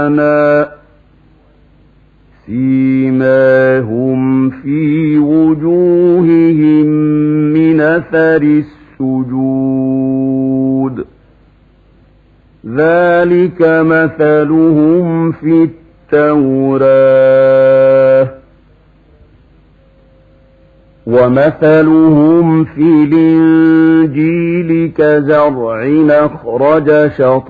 سيماهم في وجوههم من أثر السجود ذلك مثلهم في التوراة ومثلهم في الإنجيل كزرع أخرج شطأه